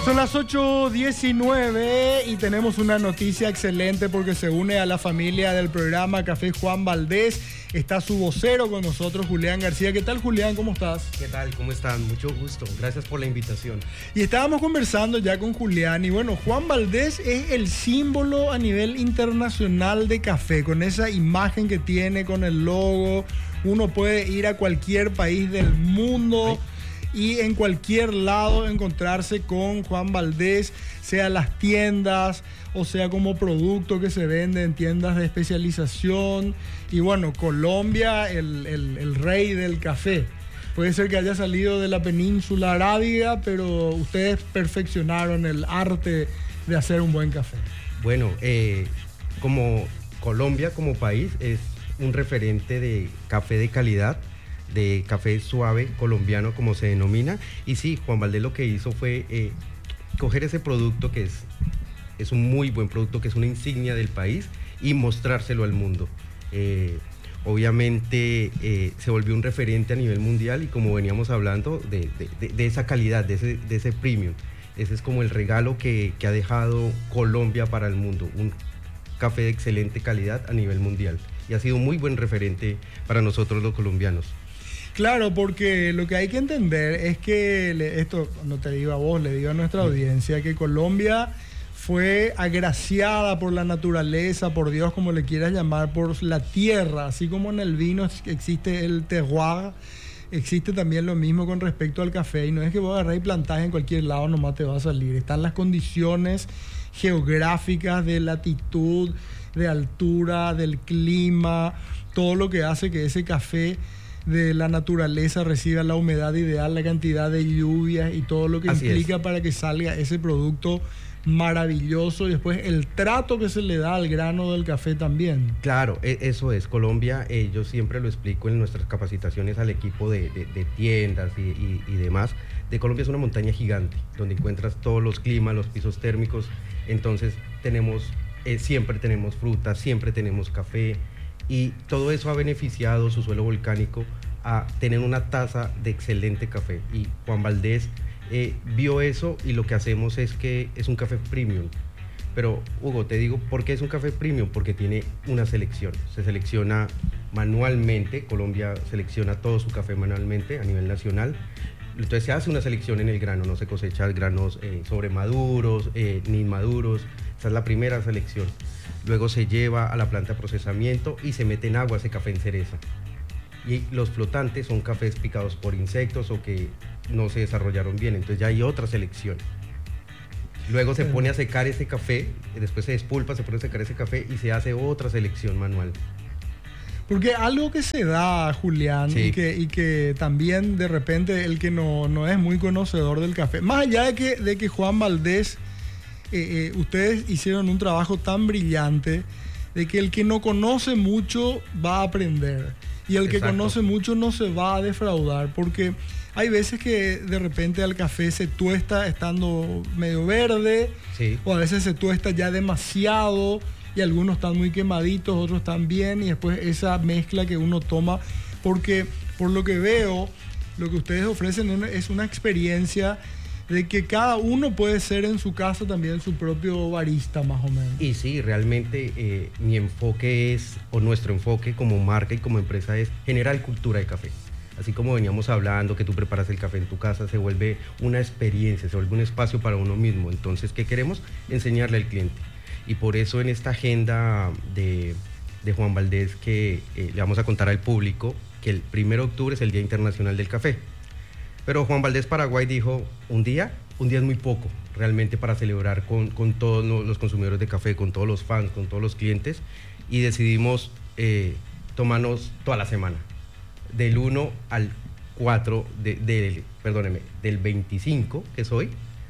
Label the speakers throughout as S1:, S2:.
S1: Son las 8:19 y tenemos una noticia excelente porque se une a la familia del programa Café Juan Valdez. Está su vocero con nosotros, Julián García. ¿Qué tal, Julián? ¿Cómo estás?
S2: ¿Qué tal? ¿Cómo están? Mucho gusto. Gracias por la invitación.
S1: Y estábamos conversando ya con Julián y bueno, Juan Valdez es el símbolo a nivel internacional de café, con esa imagen que tiene, con el logo. Uno puede ir a cualquier país del mundo y en cualquier lado encontrarse con Juan Valdez, sea las tiendas o sea como producto que se vende en tiendas de especialización. Y bueno, Colombia, el rey del café. Puede ser que haya salido de la península arábiga, pero ustedes perfeccionaron el arte de hacer un buen café.
S2: Bueno, como Colombia como país es un referente de café de calidad, de café suave colombiano como se denomina. Y sí, Juan Valdez lo que hizo fue coger ese producto que es un muy buen producto, que es una insignia del país, y mostrárselo al mundo. Obviamente se volvió un referente a nivel mundial y como veníamos hablando de esa calidad, de ese premium. Ese es como el regalo que ha dejado Colombia para el mundo, un café de excelente calidad a nivel mundial. Y ha sido un muy buen referente para nosotros los colombianos.
S1: Claro, porque lo que hay que entender es que, esto no te digo a vos, le digo a nuestra audiencia, que Colombia fue agraciada por la naturaleza, por Dios, como le quieras llamar, por la tierra, así como en el vino existe el terroir, existe también lo mismo con respecto al café, y no es que vos agarrás y plantás en cualquier lado, nomás te va a salir. Están las condiciones geográficas de latitud, de altura, del clima, todo lo que hace que ese café de la naturaleza reciba la humedad ideal, la cantidad de lluvias y todo lo que implica para que salga ese producto maravilloso, y después el trato que se le da al grano del café también.
S2: Claro, eso es. Colombia, yo siempre lo explico en nuestras capacitaciones al equipo de tiendas y demás. De Colombia es una montaña gigante, donde encuentras todos los climas, los pisos térmicos. Entonces siempre tenemos frutas, siempre tenemos café, y todo eso ha beneficiado su suelo volcánico a tener una taza de excelente café. Y Juan Valdez vio eso, y lo que hacemos es que es un café premium. Pero Hugo, te digo, ¿por qué es un café premium? Porque tiene una selección. Se selecciona manualmente. Colombia selecciona todo su café manualmente a nivel nacional. Entonces se hace una selección en el grano, no se cosechan granos sobremaduros ni inmaduros. Esa es la primera selección. Luego se lleva a la planta de procesamiento y se mete en agua ese café en cereza. Y los flotantes son cafés picados por insectos o que no se desarrollaron bien, entonces ya hay otra selección. Luego se pone a secar ese café, después se despulpa, se pone a secar ese café y se hace otra selección manual.
S1: Porque algo que se da, Julián, sí, y que también de repente el que no es muy conocedor del café, más allá de que Juan Valdez, ustedes hicieron un trabajo tan brillante de que el que no conoce mucho va a aprender, y el que conoce mucho no se va a defraudar, porque hay veces que de repente el café se tuesta estando medio verde, sí, o a veces se tuesta ya demasiado, y algunos están muy quemaditos, otros están bien, y después esa mezcla que uno toma, porque por lo que veo, lo que ustedes ofrecen es una experiencia de que cada uno puede ser en su casa también su propio barista, más o menos.
S2: Y sí, realmente mi enfoque o nuestro enfoque como marca y como empresa es generar cultura de café. Así como veníamos hablando, que tú preparas el café en tu casa, se vuelve una experiencia, se vuelve un espacio para uno mismo. Entonces, ¿qué queremos? Enseñarle al cliente. Y por eso en esta agenda de Juan Valdez que le vamos a contar al público que el 1 de octubre es el Día Internacional del Café. Pero Juan Valdez Paraguay dijo, un día es muy poco realmente para celebrar con todos los consumidores de café, con todos los fans, con todos los clientes, y decidimos tomarnos toda la semana, del 1 al 4, del 25, que es hoy,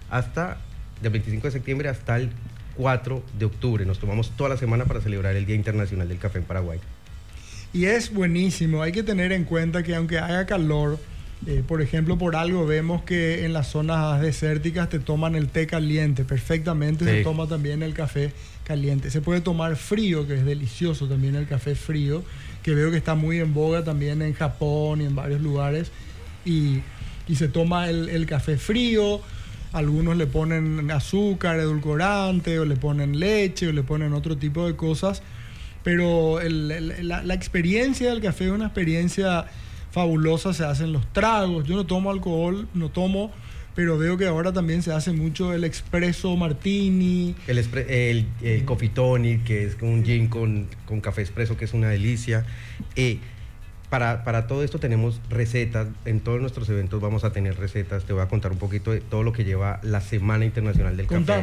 S2: del 25 de septiembre hasta el 4 de octubre. Nos tomamos toda la semana para celebrar el Día Internacional del Café en Paraguay.
S1: Y es buenísimo, hay que tener en cuenta que aunque haga calor, por ejemplo, por algo vemos que en las zonas desérticas te toman el té caliente perfectamente, sí, se toma también el café caliente. Se puede tomar frío, que es delicioso también el café frío, que veo que está muy en boga también en Japón y en varios lugares, y se toma el café frío, algunos le ponen azúcar, edulcorante, o le ponen leche, o le ponen otro tipo de cosas, pero la experiencia del café es una experiencia fabulosa. Se hacen los tragos. Yo no tomo alcohol, pero veo que ahora también se hace mucho el espresso martini.
S2: El coffee tonic, que es un gin con café espresso, que es una delicia. Para todo esto tenemos recetas. En todos nuestros eventos vamos a tener recetas. Te voy a contar un poquito de todo lo que lleva la Semana Internacional del Café.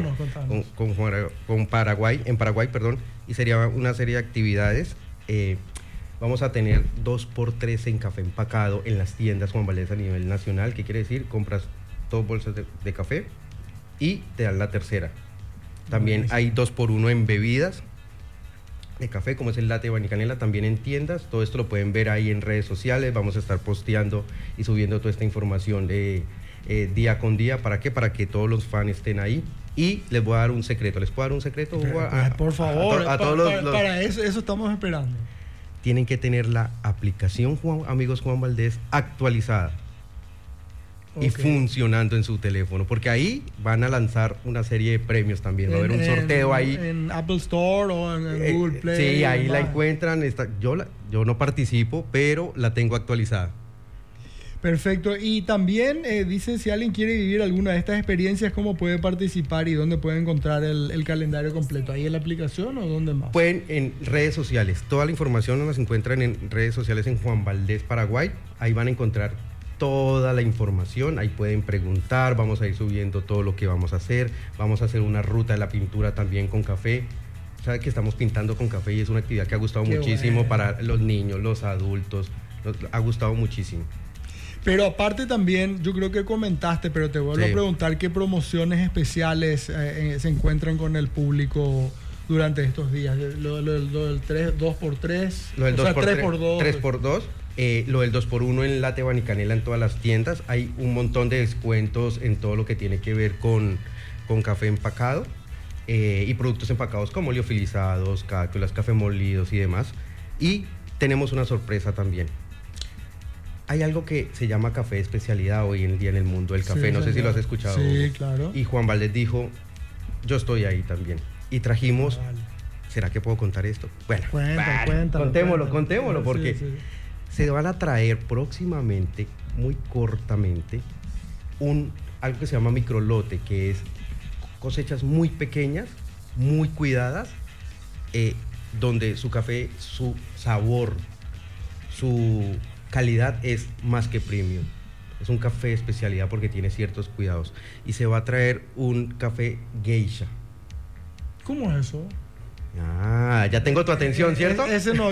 S2: Con Paraguay, en Paraguay, perdón. Y sería una serie de actividades. Vamos a tener 2x3 en café empacado en las tiendas Juan Valdez a nivel nacional. ¿Qué quiere decir? Compras 2 bolsas de café y te dan la tercera. También hay 2x1 en bebidas de café, como es el latte, vainilla, canela, también en tiendas. Todo esto lo pueden ver ahí en redes sociales. Vamos a estar posteando y subiendo toda esta información día con día. ¿Para qué? Para que todos los fans estén ahí. Y les voy a dar un secreto. ¿Les puedo dar un secreto?
S1: Por favor, para eso estamos esperando.
S2: Tienen que tener la aplicación Amigos Juan Valdez actualizada. Y funcionando en su teléfono, porque ahí van a lanzar una serie de premios también. Va a haber un sorteo ahí.
S1: En Apple Store o en Google Play.
S2: Sí, ahí la encuentran. Yo no participo, pero la tengo actualizada.
S1: Perfecto. Y también dicen, si alguien quiere vivir alguna de estas experiencias, ¿cómo puede participar y dónde puede encontrar el calendario completo? ¿Ahí en la aplicación o dónde más?
S2: Pueden en redes sociales. Toda la información nos encuentran en redes sociales en Juan Valdez, Paraguay. Ahí van a encontrar toda la información. Ahí pueden preguntar. Vamos a ir subiendo todo lo que vamos a hacer. Vamos a hacer una ruta de la pintura también con café. Sabe que estamos pintando con café y es una actividad que ha gustado muchísimo para los niños, los adultos. Nos ha gustado muchísimo.
S1: Pero aparte también, yo creo que comentaste, pero te vuelvo a preguntar, ¿qué promociones especiales se encuentran con el público durante estos días? Lo del 2x3,
S2: lo del
S1: 3x2.
S2: 3x2. Lo del 2x1 en latte, vainilla, canela en todas las tiendas. Hay un montón de descuentos en todo lo que tiene que ver con café empacado y productos empacados como liofilizados, cápsulas, café molidos y demás. Y tenemos una sorpresa también. Hay algo que se llama café de especialidad hoy en día en el mundo del café. No sé si lo has escuchado.
S1: Sí, claro.
S2: Y Juan Valdez dijo, yo estoy ahí también. Y trajimos... ¿Será que puedo contar esto? Bueno, contémoslo, porque se van a traer próximamente, muy cortamente, algo que se llama microlote, que es cosechas muy pequeñas, muy cuidadas, donde su café, su sabor, su calidad es más que premium. Es un café de especialidad porque tiene ciertos cuidados. Y se va a traer un café geisha.
S1: ¿Cómo es eso?
S2: Ya tengo tu atención, ¿cierto?
S1: Ese no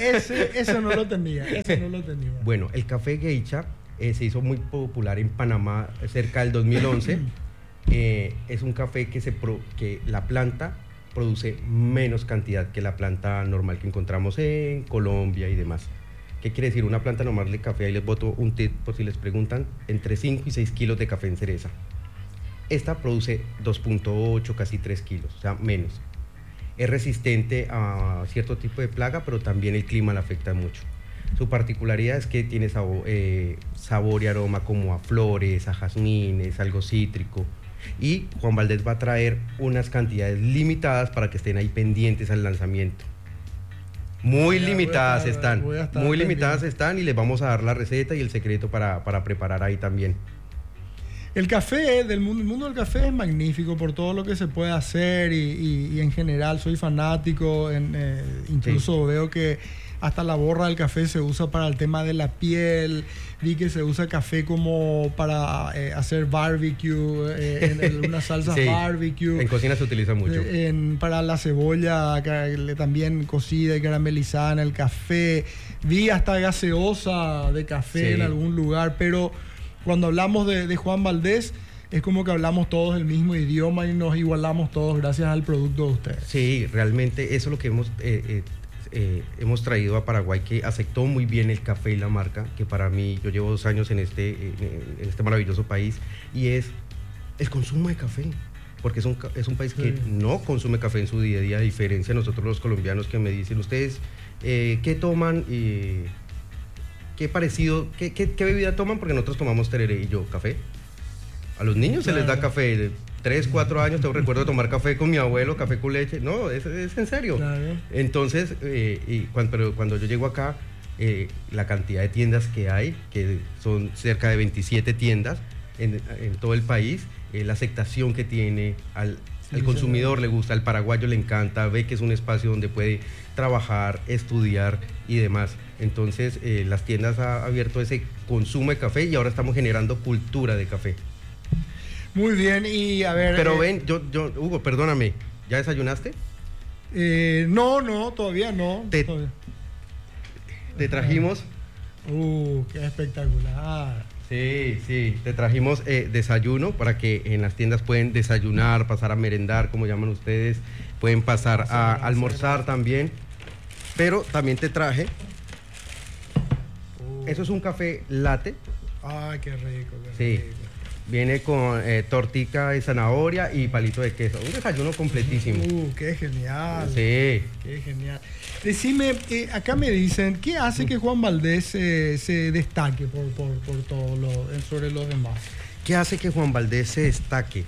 S1: lo tenía.
S2: Bueno, el café geisha se hizo muy popular en Panamá cerca del 2011. Es un café que la planta produce menos cantidad que la planta normal que encontramos en Colombia y demás. ¿Qué quiere decir? Una planta normal de café, ahí les boto un tip por si les preguntan, entre 5 y 6 kilos de café en cereza. Esta produce 2.8, casi 3 kilos, o sea, menos. Es resistente a cierto tipo de plaga, pero también el clima la afecta mucho. Su particularidad es que tiene sabor y aroma como a flores, a jazmines, algo cítrico. Y Juan Valdez va a traer unas cantidades limitadas para que estén ahí pendientes al lanzamiento. Muy limitadas están y les vamos a dar la receta y el secreto para preparar ahí también.
S1: El café, el mundo del café es magnífico por todo lo que se puede hacer y en general soy fanático. Incluso veo que hasta la borra del café se usa para el tema de la piel. Vi que se usa café como para hacer barbecue, en una salsa barbecue.
S2: En cocina se utiliza mucho.
S1: Para la cebolla también cocida y caramelizada en el café. Vi hasta gaseosa de café en algún lugar, pero cuando hablamos de Juan Valdez, es como que hablamos todos el mismo idioma y nos igualamos todos gracias al producto de ustedes. Sí,
S2: realmente eso es lo que hemos traído a Paraguay, que aceptó muy bien el café y la marca, que para mí, yo llevo 2 años en este maravilloso país, y es el consumo de café, porque es un país que no consume café en su día a día, a diferencia de nosotros los colombianos, que me dicen, ustedes, ¿qué toman? ¿Qué bebida toman? Porque nosotros tomamos tereré y yo, café. A los niños se les da café de 3, 4 años. Tengo recuerdo tomar café con mi abuelo, café con leche. No, es en serio.
S1: Claro.
S2: Entonces, pero cuando yo llego acá, la cantidad de tiendas que hay, que son cerca de 27 tiendas en todo el país, la aceptación que tiene al consumidor le gusta, al paraguayo le encanta, ve que es un espacio donde puede trabajar, estudiar y demás. Entonces, las tiendas han abierto ese consumo de café y ahora estamos generando cultura de café.
S1: Muy bien, y a ver...
S2: Pero ven, Hugo, perdóname, ¿ya desayunaste?
S1: No, todavía no.
S2: Te trajimos...
S1: qué espectacular.
S2: Sí, te trajimos desayuno para que en las tiendas pueden desayunar, pasar a merendar, como llaman ustedes, pueden pasar a almorzar también, pero también te traje, eso es un café latte.
S1: Ay, qué rico,
S2: qué rico. Viene con tortica de zanahoria y palito de queso. Un desayuno completísimo.
S1: Qué genial.
S2: Sí.
S1: Qué genial. Decime, acá me dicen, ¿qué hace que Juan Valdez se destaque por todo sobre los demás?
S2: ¿Qué hace que Juan Valdez se destaque?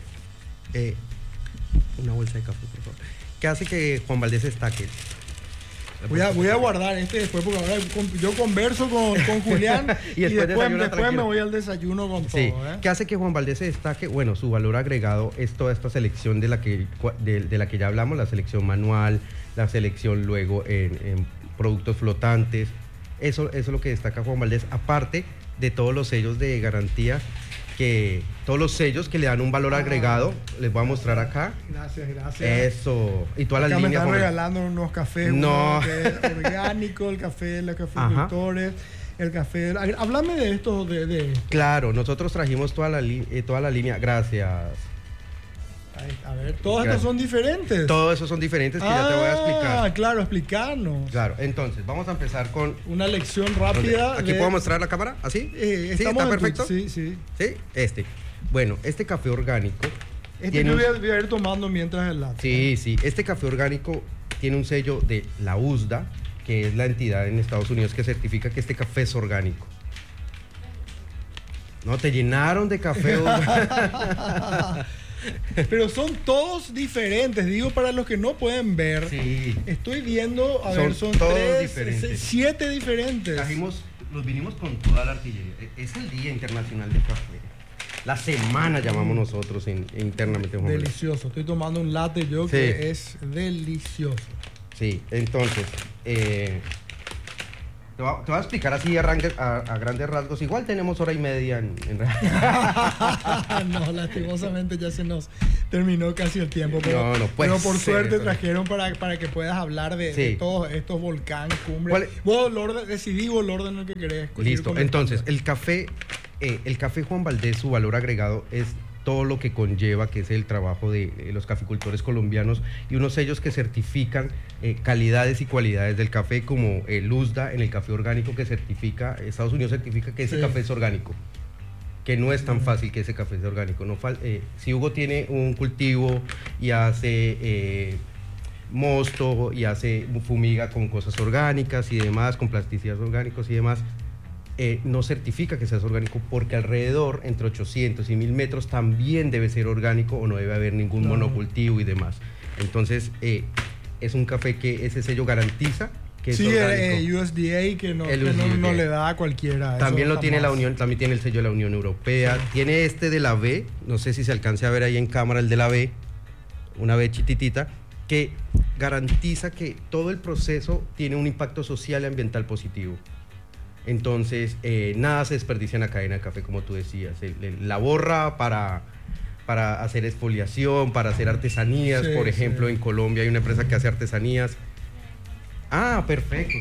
S2: Una bolsa de café, por favor. ¿Qué hace que Juan Valdez se destaque?
S1: Voy a guardar después porque ahora yo converso con Julián y después me voy al desayuno con todo.
S2: ¿Qué hace que Juan Valdez se destaque? Bueno, su valor agregado es toda esta selección de la que ya hablamos, la selección manual, la selección luego en productos flotantes. Eso es lo que destaca Juan Valdez, aparte de todos los sellos de garantía, todos los sellos que le dan un valor agregado. Les voy a mostrar acá.
S1: Gracias.
S2: Eso. Y toda la
S1: línea.
S2: Me
S1: están regalando unos cafés.
S2: No.
S1: Que es orgánico, el café de los cafeicultores, el café. Háblame de esto.
S2: Claro, nosotros trajimos toda la línea. Gracias.
S1: A ver, todos estos son diferentes.
S2: Todos esos son diferentes que ya te voy a explicar.
S1: Claro, explicarnos.
S2: Claro, entonces vamos a empezar con
S1: una lección rápida.
S2: ¿Aquí puedo mostrar la cámara? ¿Así?
S1: ¿Sí? ¿Está
S2: perfecto?
S1: Sí.
S2: ¿Sí? Bueno, este café orgánico...
S1: yo voy a ir tomando mientras el latte.
S2: Sí. Este café orgánico tiene un sello de la USDA, que es la entidad en Estados Unidos que certifica que este café es orgánico. No, te llenaron de café.
S1: Pero son todos diferentes, digo, para los que no pueden ver.
S2: Sí.
S1: Estoy viendo, son
S2: todos diferentes.
S1: 7 diferentes.
S2: Los vinimos con toda la artillería. Es el Día Internacional del Café. La semana llamamos nosotros internamente.
S1: Delicioso. Estoy tomando un latte que es delicioso.
S2: Sí, entonces, te voy a explicar así a grandes rasgos. Igual tenemos hora y media en realidad.
S1: No, lastimosamente ya se nos terminó casi el tiempo. Pero, pero por suerte trajeron para que puedas hablar de todos estos volcanes, cumbres. Decidí el orden en el que querés.
S2: Listo, entonces, el café Juan Valdez, su valor agregado es todo lo que conlleva, que es el trabajo de los caficultores colombianos y unos sellos que certifican calidades y cualidades del café, como el USDA en el café orgánico, que certifica, Estados Unidos certifica que ese café es orgánico, que no es tan fácil que ese café sea orgánico. Si Hugo tiene un cultivo y hace mosto y fumiga con cosas orgánicas y demás, con plasticidas orgánicos y demás, no certifica que sea orgánico, porque alrededor, entre 800 y 1000 metros, también debe ser orgánico o no debe haber ningún monocultivo y demás. Entonces, es un café que ese sello garantiza que es orgánico.
S1: USDA, que no le da a cualquiera.
S2: También lo tiene la Unión, también tiene el sello de la Unión Europea. Tiene este de la B, no sé si se alcance a ver ahí en cámara el de la B, una B chititita, que garantiza que todo el proceso tiene un impacto social y ambiental positivo. Entonces, nada se desperdicia en la cadena de café, como tú decías. La borra para hacer exfoliación, para hacer artesanías. Por ejemplo, en Colombia hay una empresa que hace artesanías. Perfecto,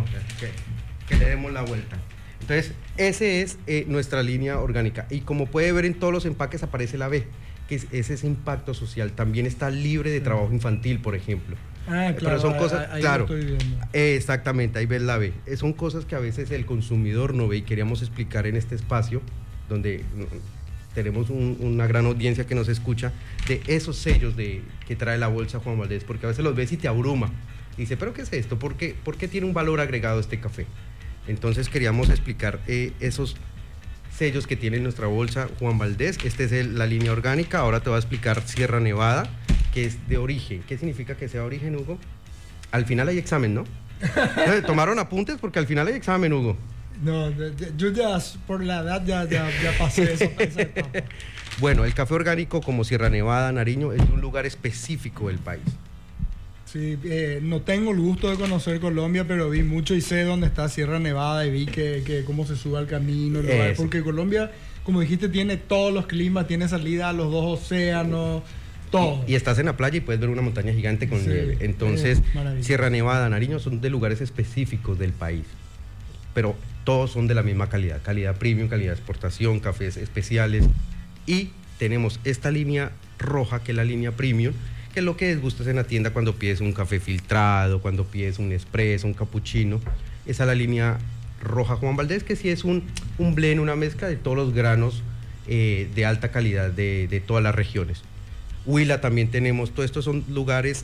S2: que le demos la vuelta. Entonces, ese es nuestra línea orgánica. Y como puede ver, en todos los empaques aparece la B, que es ese impacto social. También está libre de trabajo infantil, por ejemplo.
S1: Claro,
S2: pero son cosas,
S1: ahí lo estoy viendo.
S2: Exactamente, ahí ves la B. Son cosas que a veces el consumidor no ve, y queríamos explicar en este espacio donde tenemos una gran audiencia que nos escucha, de esos sellos que trae la bolsa Juan Valdez, porque a veces los ves y te abruma. Y dice, ¿pero qué es esto? ¿Por qué tiene un valor agregado este café? Entonces queríamos explicar esos sellos que tiene nuestra bolsa Juan Valdez. Esta es la línea orgánica. Ahora te voy a explicar Sierra Nevada, que es de origen. ¿Qué significa que sea origen, Hugo? Al final hay examen, ¿no? ¿Tomaron apuntes? Porque al final hay examen, Hugo.
S1: No, yo ya por la edad ya pasé esa etapa.
S2: Bueno, el café orgánico como Sierra Nevada, Nariño, es un lugar específico del país.
S1: Sí, no tengo el gusto de conocer Colombia, pero vi mucho y sé dónde está Sierra Nevada y vi que cómo se sube al camino, porque Colombia, como dijiste, tiene todos los climas, tiene salida a los dos océanos, todo.
S2: Y estás en la playa y puedes ver una montaña gigante con nieve. Entonces, Sierra Nevada, Nariño son de lugares específicos del país, pero todos son de la misma calidad, calidad premium, calidad de exportación, cafés especiales. Y tenemos esta línea roja, que es la línea premium, que es lo que desgustas en la tienda cuando pides un café filtrado, cuando pides un espresso, un cappuccino. Esa es la línea roja Juan Valdez, que sí es un blend, una mezcla de todos los granos de alta calidad de todas las regiones. Huila también tenemos, todos estos son lugares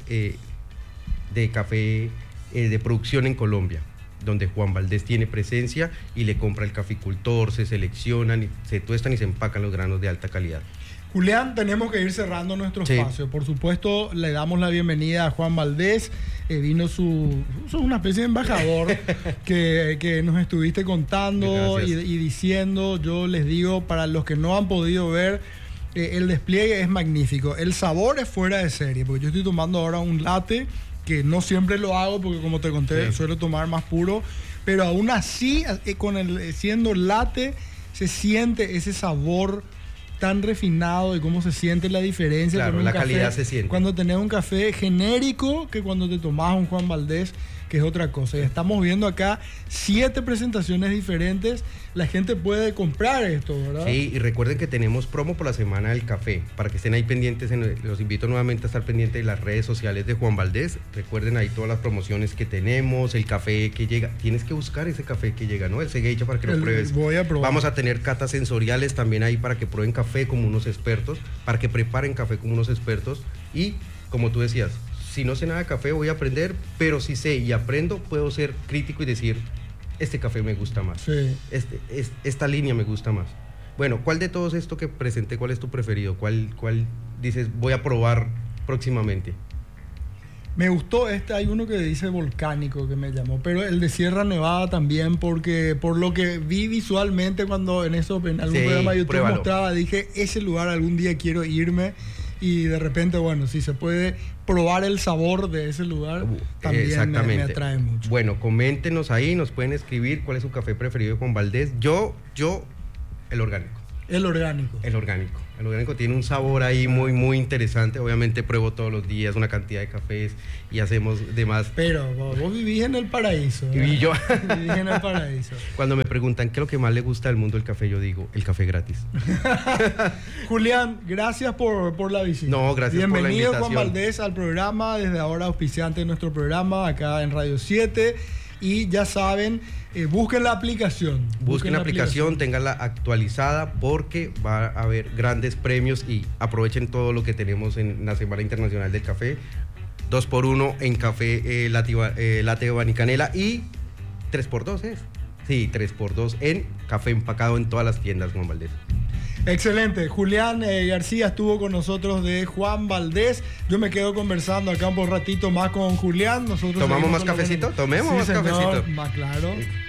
S2: de café de producción en Colombia, donde Juan Valdez tiene presencia y le compra el caficultor, se seleccionan, se tuestan y se empacan los granos de alta calidad.
S1: Julián, tenemos que ir cerrando nuestro espacio. Por supuesto, le damos la bienvenida a Juan Valdez. Vino una especie de embajador que nos estuviste contando y diciendo. Yo les digo, para los que no han podido ver, el despliegue es magnífico. El sabor es fuera de serie, porque yo estoy tomando ahora un latte, que no siempre lo hago porque, como te conté, suelo tomar más puro, pero aún así, siendo latte, se siente ese sabor tan refinado de cómo se siente la diferencia.
S2: Claro, la calidad se siente.
S1: Cuando tenés un café genérico que cuando te tomás un Juan Valdez, que es otra cosa. Y estamos viendo acá 7 presentaciones diferentes. La gente puede comprar esto, ¿verdad?
S2: Sí, y recuerden que tenemos promo por la Semana del Café. Para que estén ahí pendientes, los invito nuevamente a estar pendientes de las redes sociales de Juan Valdez. Recuerden ahí todas las promociones que tenemos, el café que llega. Tienes que buscar ese café que llega, ¿no? El Segueicha, para que lo pruebes.
S1: Voy a probar.
S2: Vamos a tener catas sensoriales también ahí para que prueben café como unos expertos, para que preparen café como unos expertos. Y, como tú decías, si no sé nada de café voy a aprender, pero si sé y aprendo, puedo ser crítico y decir, este café me gusta más, esta línea me gusta más. Bueno, ¿cuál de todos esto que presenté, cuál es tu preferido? ¿Cuál dices, voy a probar próximamente?
S1: Me gustó hay uno que dice volcánico que me llamó, pero el de Sierra Nevada también, porque por lo que vi visualmente cuando en algún programa de YouTube mostraba, dije, ese lugar algún día quiero irme. Y de repente, bueno, si se puede probar el sabor de ese lugar, también me atrae mucho.
S2: Bueno, coméntenos ahí, nos pueden escribir cuál es su café preferido de Juan Valdez. Yo, el orgánico.
S1: El orgánico.
S2: El orgánico. El orgánico tiene un sabor ahí muy, muy interesante. Obviamente pruebo todos los días una cantidad de cafés y hacemos demás.
S1: Pero vos vivís en el paraíso.
S2: Y yo.
S1: Vivís en el paraíso.
S2: Cuando me preguntan qué es lo que más le gusta del mundo del café, yo digo, el café gratis.
S1: Julián, gracias por la visita.
S2: No, gracias por la invitación.
S1: Bienvenido, Juan Valdez, al programa. Desde ahora auspiciante de nuestro programa acá en Radio 7. Y ya saben, busquen la aplicación.
S2: Busquen la aplicación, tenganla actualizada, porque va a haber grandes premios y aprovechen todo lo que tenemos en la Semana Internacional del Café. 2x1 en café latte Banicanela y 3x2 es. Sí, 3x2 en café empacado en todas las tiendas, Juan Valdez.
S1: Excelente. Julián García estuvo con nosotros de Juan Valdez. Yo me quedo conversando acá un ratito más con Julián. Nosotros
S2: ¿tomamos más cafecito? Tomemos más cafecito.
S1: Más claro.